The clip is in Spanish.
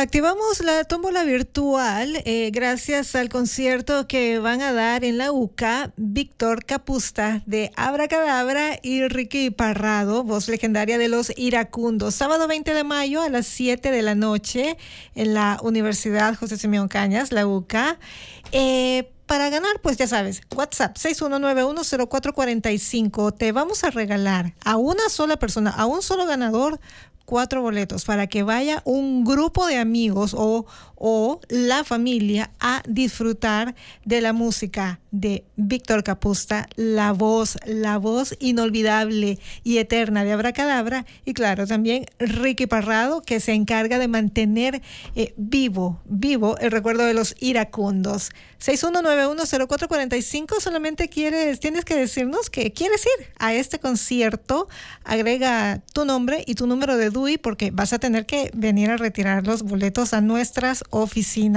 Activamos la tómbola virtual gracias al concierto que van a dar en la UCA Víctor Capusta de Abracadabra y Ricky Parrado, voz legendaria de los Iracundos. Sábado 20 de mayo a las 7 de la noche en la Universidad José Simeón Cañas, la UCA. Para ganar, pues ya sabes, WhatsApp 61910445. Te vamos a regalar a una sola persona, a un solo ganador, 4 boletos para que vaya un grupo de amigos o la familia a disfrutar de la música de Víctor Capusta, la voz inolvidable y eterna de Abracadabra, y claro, también Ricky Parrado, que se encarga de mantener vivo el recuerdo de los iracundos. 61910445. Solamente tienes que decirnos que quieres ir a este concierto. Agrega tu nombre y tu número de DUI porque vas a tener que venir a retirar los boletos a nuestras oficinas.